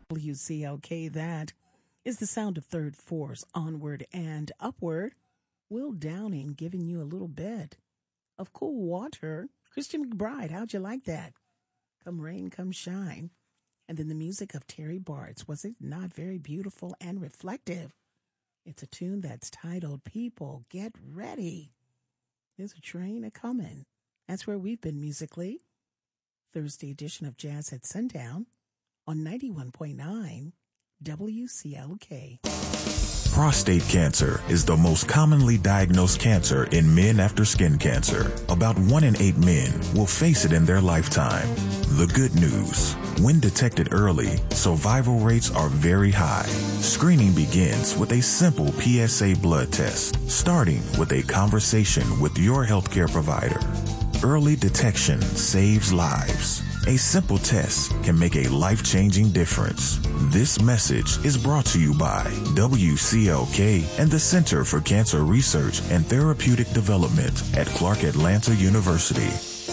WCLK, that is the sound of Third Force, Onward and Upward. Will Downing giving you a little bit of cool water. Christian McBride, how'd you like that? Come rain, come shine. And then the music of Terry Bartz. Was it not very beautiful and reflective? It's a tune that's titled People Get Ready. There's a train a-coming. That's where we've been musically. Thursday edition of Jazz at Sundown on 91.9 WCLK. Prostate cancer is the most commonly diagnosed cancer in men after skin cancer. About 1 in 8 men will face it in their lifetime. The good news, when detected early, survival rates are very high. Screening begins with a simple PSA blood test, starting with a conversation with your healthcare provider. Early detection saves lives. A simple test can make a life-changing difference. This message is brought to you by WCLK and the Center for Cancer Research and Therapeutic Development at Clark Atlanta University.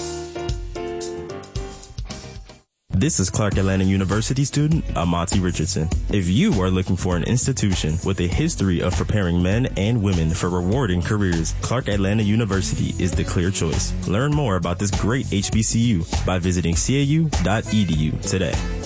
This is Clark Atlanta University student Amati Richardson. If you are looking for an institution with a history of preparing men and women for rewarding careers, Clark Atlanta University is the clear choice. Learn more about this great HBCU by visiting cau.edu today.